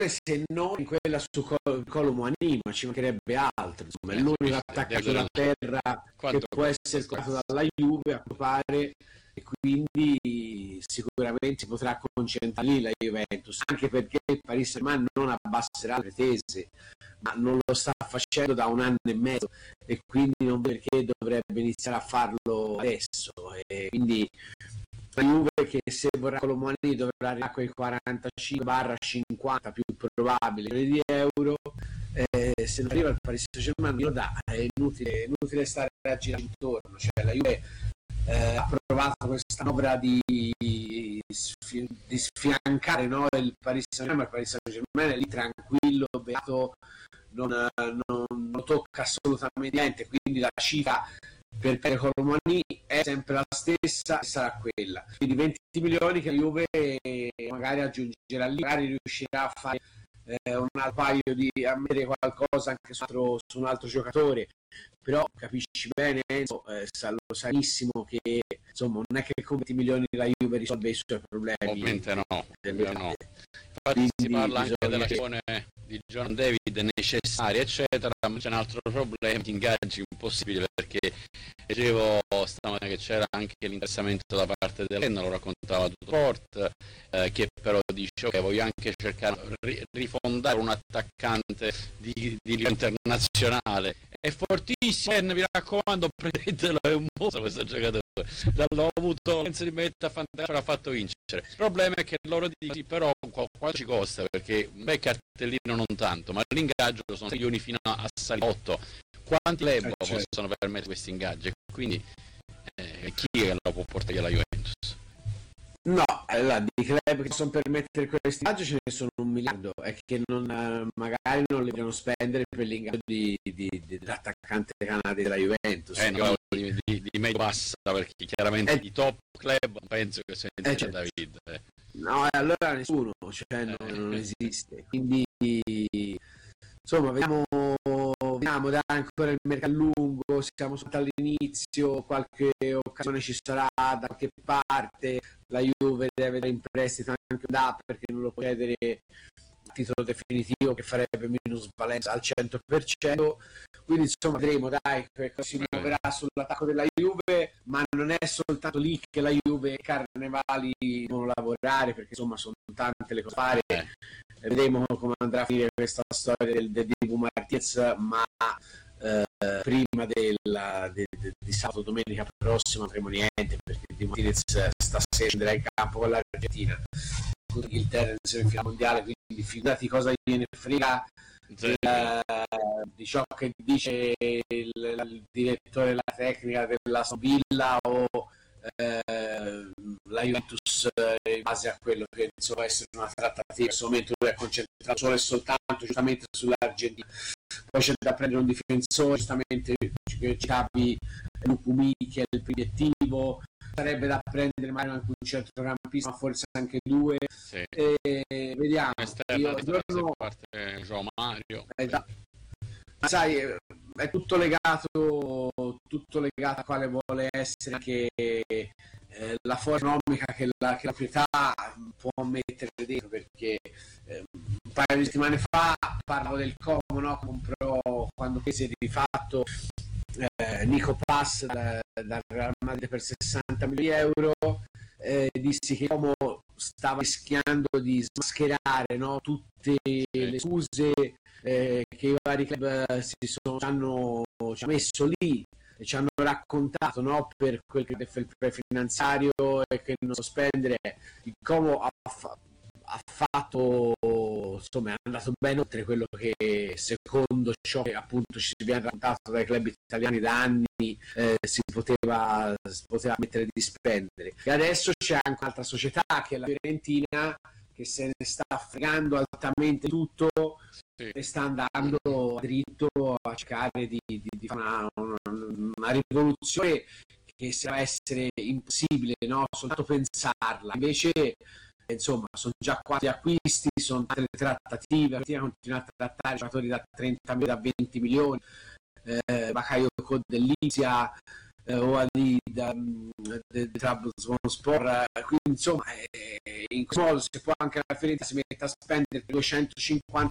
se non in quella su Colomboani, ma ci mancherebbe altro, insomma, è l'unico attaccato sulla terra che può essere toccato dalla Juve, a pare, e quindi sicuramente si potrà concentrare lì la Juventus, anche perché il Paris Saint-Germain non abbasserà le pretese, ma non lo sta facendo da 1 anno e mezzo, e quindi non perché dovrebbe iniziare a farlo adesso, e quindi la Juve, che se vorrà Colomboani dovrà arrivare a quei 45-50 più probabile di euro, se non arriva il Paris Saint-Germain lo dà, è inutile stare a girare intorno, cioè la Juve ha provato questa manovra di sfiancare, no, il Paris Saint-Germain, ma il Paris Saint-Germain è lì tranquillo, beato, non lo tocca assolutamente niente, quindi la cifra per Colomboani è sempre la stessa e sarà quella, quindi 20 milioni che la Juve magari aggiungerà lì, magari riuscirà a fare un paio a mettere qualcosa anche su un altro giocatore, però capisci bene, lo sai benissimo che insomma non è che con 20 milioni la Juve risolve i suoi problemi, ovviamente no. Infatti si parla anche della gestione di John David necessaria eccetera, ma c'è un altro problema di ingaggi impossibile, perché leggevo stamattina che c'era anche l'interessamento da parte dell'Enna, lo raccontava Tutsport, che però dice ok, voglio anche cercare di rifondare un attaccante di livello internazionale, è fortissimo, mi raccomando prendetelo, è un mostro questo giocatore, l'ho avuto, penso di mettere a fantasia, l'ha fatto vincere. Il problema è che loro dicono sì, però quanto ci costa, perché un bel cartellino non tanto, ma l'ingaggio sono 6 milioni fino a salire 8, quanti club possono permettere questi ingaggi? Quindi chi lo può portare alla Juventus? No, di club che possono permettere questi ingaggi ce ne sono 1 miliardo, è che magari non li devono spendere per l'ingaggio dell'attaccante canadese della Juventus. No? Di medio bassa, perché chiaramente di top club penso che sia David. No, allora nessuno, cioè non esiste. Quindi insomma vediamo, dai, ancora il mercato lungo, siamo soltanto all'inizio, qualche occasione ci sarà da qualche parte, la Juve deve dare in prestito anche da, perché non lo può chiedere a titolo definitivo, che farebbe minusvalenza al 100%, quindi insomma vedremo, dai, che si muoverà sull'attacco della Juve, ma non è soltanto lì che la Juve e Carnevali devono lavorare, perché insomma sono tante le cose da fare. Vedremo come andrà a finire questa storia del Dibu Martinez, ma prima di sabato domenica prossima avremo niente, perché Dibu Martinez stasera andrà in campo con l'Argentina, con l'Inghilterra in semifinale mondiale, quindi figurati cosa gliene frega di ciò che dice il direttore della tecnica della Villa o la Juventus, in base a quello che può essere una trattativa. In questo momento lui è concentrato solo e soltanto giustamente sull'Argentina, poi c'è da prendere un difensore, giustamente citavi Lukumi, che è il primo obiettivo, sarebbe da prendere magari anche un centrocampista, ma forse anche 2, sì. Vediamo. Parte João Mario, sai, è tutto legato a quale vuole essere anche la forza economica che la proprietà può mettere dentro, perché un paio di settimane fa parlavo del Como, no? Comprò, quando prese di fatto Nico Pass dal Real Madrid per 60 milioni di euro, dissi che Como stava rischiando di smascherare, no, tutte le scuse che i vari club ci hanno messo lì e ci hanno raccontato, no, per quel che è il prefinanziario e che non so spendere. Il Como ha fatto, insomma, è andato ben oltre quello che, secondo ciò che appunto ci viene raccontato dai club italiani da anni, si poteva mettere di spendere. E adesso c'è anche un'altra società, che è la Fiorentina, che se ne sta fregando altamente tutto, sì, e sta andando dritto a cercare di fare una rivoluzione che sembra essere impossibile, no? Soltanto pensarla. Invece insomma sono già 4 acquisti, sono tante le trattative, la continua a trattare giocatori da 30 milioni, da 20 milioni, Bakayoko dell'Isia, o Ali del Trabzonspor, quindi insomma in questo modo se poi anche la Fiorentina si mette a spendere 250